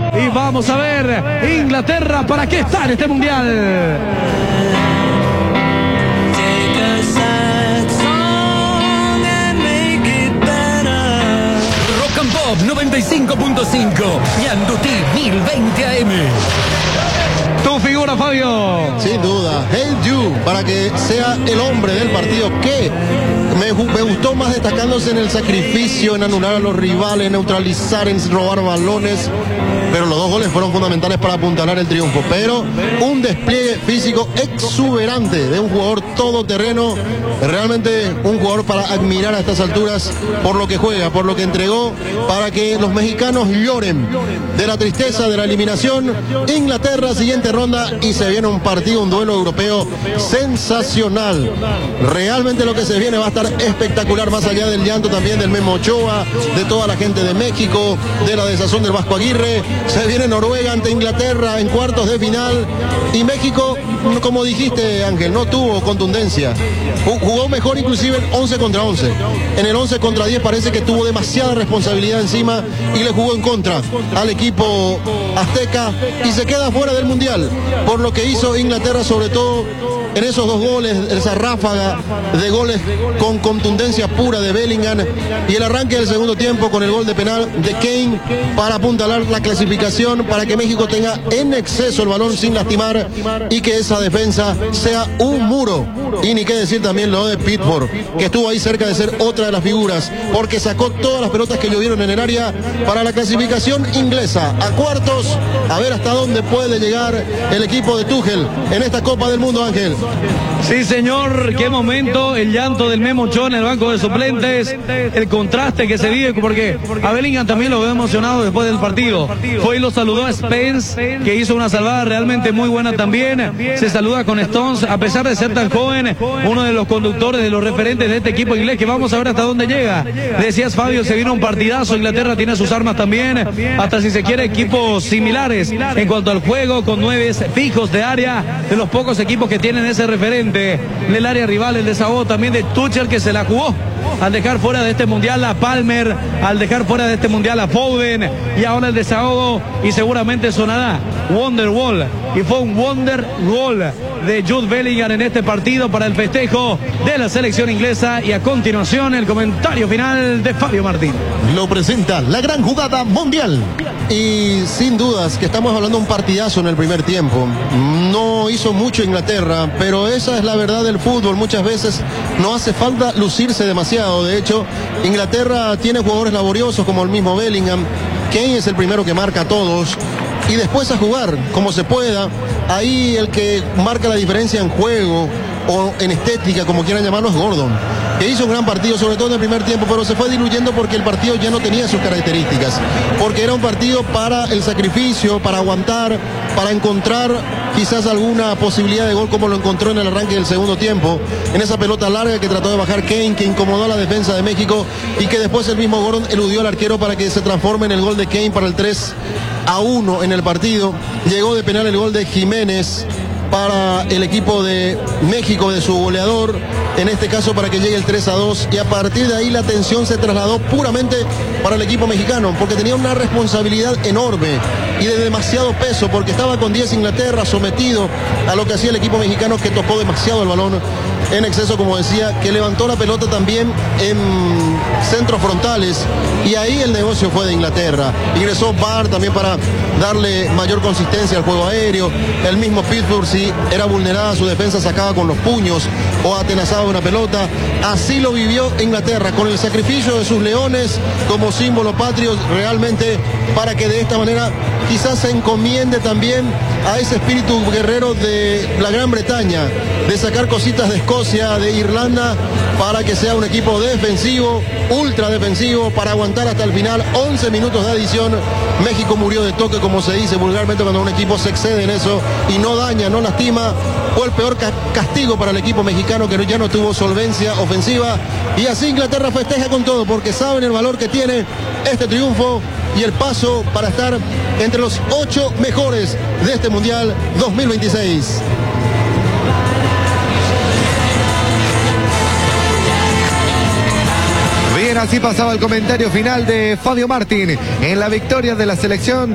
y vamos a ver Inglaterra para qué está en este mundial. Rock and Pop 95.5 Ñandutí 1020 AM. Tu figura, Fabio. Sin duda, Hail You, para que sea el hombre del partido, que me gustó más destacándose en el sacrificio, en anular a los rivales, en neutralizar, en robar balones, pero los dos goles fueron fundamentales para apuntalar el triunfo. Pero un despliegue físico exuberante de un jugador todoterreno, realmente un jugador para admirar a estas alturas por lo que juega, por lo que entregó, para que los mexicanos lloren de la tristeza de la eliminación. Inglaterra, siguiente ronda, y se viene un partido, un duelo europeo sensacional. Realmente lo que se viene va a estar espectacular, más allá del llanto también del Memo Ochoa, de toda la gente de México, de la desazón del Vasco Aguirre. Se viene Noruega ante Inglaterra en cuartos de final, y México, como dijiste, Ángel, no tuvo contundencia. Jugó mejor inclusive en 11 contra 11. En el 11 contra 10 parece que tuvo demasiada responsabilidad encima y le jugó en contra al equipo azteca, y se queda fuera del mundial por lo que hizo Inglaterra, sobre todo en esos dos goles, esa ráfaga de goles con contundencia pura de Bellingham, y el arranque del segundo tiempo con el gol de penal de Kane para apuntalar la clasificación, para que México tenga en exceso el balón sin lastimar y que esa defensa sea un muro. Y ni qué decir también lo de Pickford, que estuvo ahí cerca de ser otra de las figuras, porque sacó todas las pelotas que llovieron en el área para la clasificación inglesa a cuartos. A ver hasta dónde puede llegar el equipo de Tuchel en esta Copa del Mundo, Ángel. Sí, señor, qué momento, el llanto del Memo Ochoa en el banco de suplentes, el contraste que se vive, porque a Bellingham también lo veo emocionado después del partido. Fue y lo saludó a Spence, que hizo una salvada realmente muy buena también. Se saluda con Stones, a pesar de ser tan joven, uno de los conductores, de los referentes de este equipo inglés, que vamos a ver hasta dónde llega. Decías, Fabio, se viene un partidazo, Inglaterra tiene sus armas también, hasta si se quiere equipos similares en cuanto al juego, con 9 fijos de área, de los pocos equipos que tienen ese referente del área rival. El desahogo también de Tuchel, que se la jugó al dejar fuera de este mundial a Palmer, al dejar fuera de este mundial a Foden, y ahora el desahogo, y seguramente sonará Wonderwall, y fue un Wonder Goal de Jude Bellingham en este partido para el festejo de la selección inglesa. Y a continuación el comentario final de Fabio Martín. Lo presenta la gran jugada mundial. Y sin dudas que estamos hablando de un partidazo en el primer tiempo. No hizo mucho Inglaterra, pero esa es la verdad del fútbol. Muchas veces no hace falta lucirse demasiado. De hecho, Inglaterra tiene jugadores laboriosos como el mismo Bellingham. Kane es el primero que marca a todos, y después a jugar como se pueda. Ahí el que marca la diferencia en juego o en estética, como quieran llamarlo, es Gordon, que hizo un gran partido, sobre todo en el primer tiempo, pero se fue diluyendo porque el partido ya no tenía sus características, porque era un partido para el sacrificio, para aguantar, para encontrar quizás alguna posibilidad de gol, como lo encontró en el arranque del segundo tiempo, en esa pelota larga que trató de bajar Kane, que incomodó a la defensa de México, y que después el mismo Gordon eludió al arquero para que se transforme en el gol de Kane para el 3-1 en el partido. Llegó de penal el gol de Jiménez para el equipo de México, de su goleador, en este caso para que llegue el 3-2, y a partir de ahí la tensión se trasladó puramente para el equipo mexicano, porque tenía una responsabilidad enorme y de demasiado peso, porque estaba con 10 Inglaterra, sometido a lo que hacía el equipo mexicano, que tocó demasiado el balón en exceso, como decía, que levantó la pelota también en centros frontales, y ahí el negocio fue de Inglaterra. Ingresó Barr también para darle mayor consistencia al juego aéreo. El mismo Pittsburgh, si era vulnerada su defensa, sacaba con los puños o atenazaba una pelota. Así lo vivió Inglaterra, con el sacrificio de sus leones como símbolo patrio, realmente, para que de esta manera quizás se encomiende también a ese espíritu guerrero de la Gran Bretaña, de sacar cositas de Escocia, de Irlanda, para que sea un equipo defensivo, ultra defensivo, para aguantar hasta el final. 11 minutos de adición. México murió de toque, como se dice vulgarmente cuando un equipo se excede en eso y no daña, no lastima. Fue el peor castigo para el equipo mexicano, que ya no tuvo solvencia ofensiva, y así Inglaterra festeja con todo, porque saben el valor que tiene este triunfo y el paso para estar entre los 8 mejores de este Mundial 2026. Bien, así pasaba el comentario final de Fabio Martín en la victoria de la selección